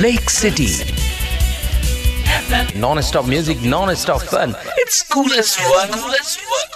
Lake City. Non-stop music, non-stop fun. It's cool as one.